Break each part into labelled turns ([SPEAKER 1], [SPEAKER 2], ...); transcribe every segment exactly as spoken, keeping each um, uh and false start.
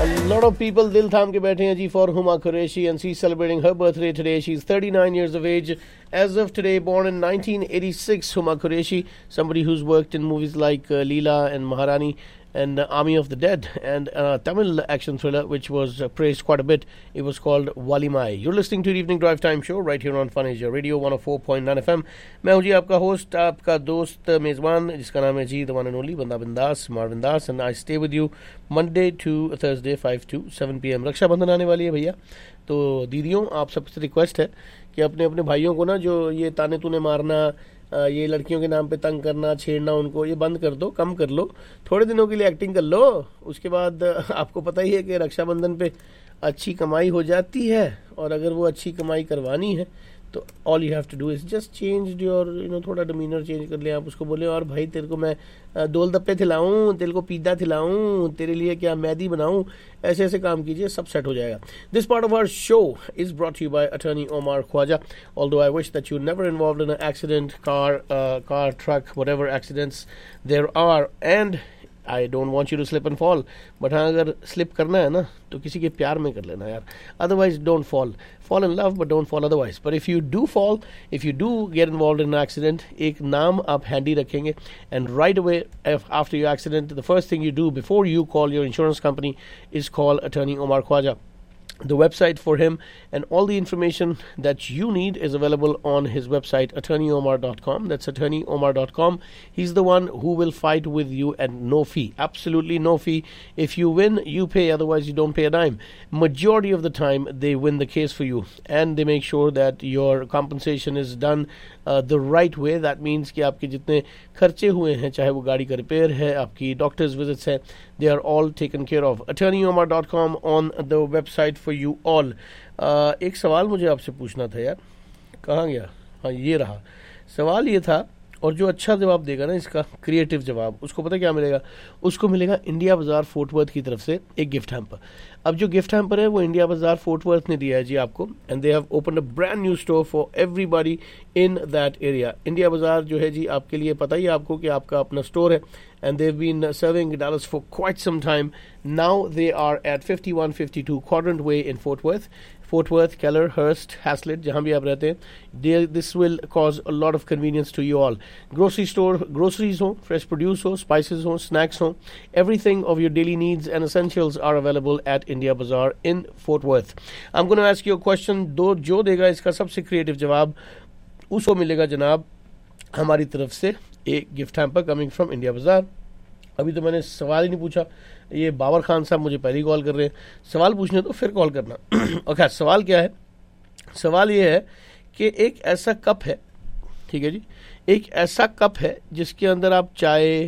[SPEAKER 1] A lot of people दिल थाम के बैठे हैं जी for Huma Qureshi and she's celebrating her birthday today. She's thirty-nine years of age as of today, born in nineteen eighty-six. Huma Qureshi, somebody who's worked in movies like uh, Leela and Maharani and uh, Army of the Dead, and a Tamil action thriller which was uh, praised quite a bit. It was called Walimai. You're listening to the Evening Drive Time Show right here on Fun Asia Radio one oh four point nine F M. मैं हूँ जी आपका host, आपका दोस्त मेज़बान, जिसका नाम है जी the one and only बंदा बिंदास, Marvin Das, and I stay with you Monday to Thursday five to seven P M. Rakshabandhan आने वाली है भैया, तो दीदियों आप सबसे रिक्वेस्ट है कि अपने अपने भाइयों को ना जो ये ताने तूने मारना, ये लड़कियों के नाम पे तंग करना, छेड़ना, उनको ये बंद कर दो, कम कर लो, थोड़े दिनों के लिए एक्टिंग कर लो. उसके बाद आपको पता ही है कि रक्षाबंधन पे अच्छी कमाई हो जाती है, और अगर वो अच्छी कमाई करवानी है तो all you have to do is just change your you know थोड़ा डिमीनर चेंज कर ले. आप उसको बोले और भाई तेरे को मैं दोल दप्पे खिलाऊं, तेरे को पिज़्ज़ा खिलाऊं, तेरे लिए क्या मैदी बनाऊं, ऐसे ऐसे काम कीजिए, सब सेट हो जाएगा. This part of our show is brought you bye attorney Omar Khwaja. Although I wish that you never involved in an accident, car car truck, whatever accidents there are, and I don't want you to slip and fall. But हाँ, अगर slip करना है ना तो किसी के प्यार में कर लेना यार, otherwise don't fall. Fall in love but don't fall otherwise. But if you do fall, if you do get involve in accident, एक नाम आप हैंडी रखेंगे, and right away after your accident the first thing you do before you call your insurance company is call attorney Omar Khwaja. The website for him and all the information that you need is available on his website, attorney omar dot com. That's attorney omar dot com. He's the one who will fight with you at no fee. Absolutely no fee. If you win, you pay. Otherwise, you don't pay a dime. Majority of the time, they win the case for you. And they make sure that your compensation is done uh, the right way. That means कि आपके जितने खर्चे हुए हैं, चाहे वो गाड़ी का रिपेयर है, आपकी डॉक्टर्स विजिट्स है, they are all taken care of. attorney omar dot com on the website for you all. uh, एक सवाल मुझे आपसे पूछना था यार, कहाँ गया? हाँ, ये रहा सवाल. ये था, और जो अच्छा जवाब देगा ना, इसका क्रिएटिव जवाब, उसको पता क्या मिलेगा? उसको मिलेगा इंडिया बाजार फोर्ट वर्थ की तरफ से एक गिफ्ट हैम्पर. अब जो गिफ्ट हैम्पर है वो इंडिया बाजार फोर्ट वर्थ ने दिया है जी आपको, and they have opened a brand new store for everybody in that area. India बाजार जो है जी आपके लिए, पता ही आपको कि आपका अपना स्टोर है, and they've been uh, serving Dallas for quite some time. Now they are at fifty-one fifty-two Quadrant Way in Fort Worth. Fort Worth, Keller, Hurst, Haslett, जहाँ भी आप रहते हैं, they, this will cause a lot of convenience to you all. Grocery store, groceries हो, fresh produce हो, spices हो, snacks हो, everything of your daily needs and essentials are available at India Bazaar in Fort Worth. I'm going to ask you a question. दो जो देगा इसका सबसे creative जवाब, उसको मिलेगा जनाब हमारी तरफ से एक gift hamper coming from India बाजार. अभी तो मैंने सवाल ही नहीं पूछा, ये बाबर खान साहब मुझे पहले ही कॉल कर रहे हैं. सवाल पूछने तो फिर कॉल करना. ओके, सवाल क्या है? सवाल ये है कि एक ऐसा कप है, ठीक है जी, एक ऐसा कप है जिसके अंदर आप चाय,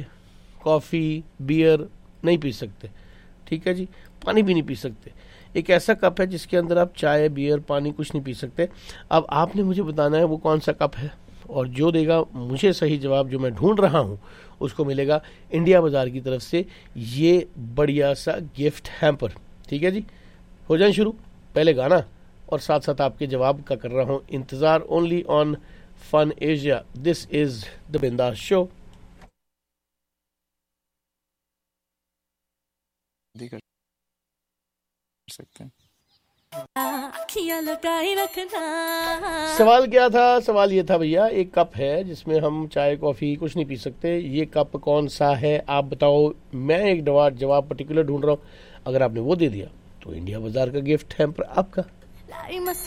[SPEAKER 1] कॉफ़ी, बियर नहीं पी सकते, ठीक है जी, पानी भी नहीं पी सकते. एक ऐसा कप है जिसके अंदर आप चाय, बियर, पानी कुछ नहीं पी सकते. अब आपने मुझे बताना है वो कौन सा कप है, और जो देगा मुझे सही जवाब जो मैं ढूंढ रहा हूं, उसको मिलेगा इंडिया बाजार की तरफ से ये बढ़िया सा गिफ्ट हैम्पर. ठीक है जी, हो जाए शुरू. पहले गाना और साथ साथ आपके जवाब का कर रहा हूं इंतजार. Only on fun Asia. This is the बिंदास शो.
[SPEAKER 2] कर सकते हैं.
[SPEAKER 1] सवाल क्या था? सवाल ये था भैया, एक कप है जिसमें हम चाय, कॉफी कुछ नहीं पी सकते. ये कप कौन सा है आप बताओ. मैं एक जवाब पर्टिकुलर ढूंढ रहा हूँ. अगर आपने वो दे दिया तो इंडिया बाजार का गिफ्ट हैम्पर आपका.